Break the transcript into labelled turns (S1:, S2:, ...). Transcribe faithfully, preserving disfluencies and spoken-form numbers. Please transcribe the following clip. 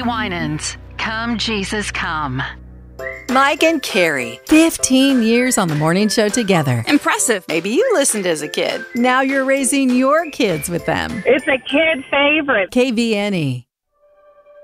S1: Carrie Winans, Come Jesus Come.
S2: Mike and Carrie.
S3: fifteen years on the morning show together.
S2: Impressive. Maybe you listened as a kid.
S3: Now you're raising your kids with them.
S4: It's a kid favorite.
S3: K V N E.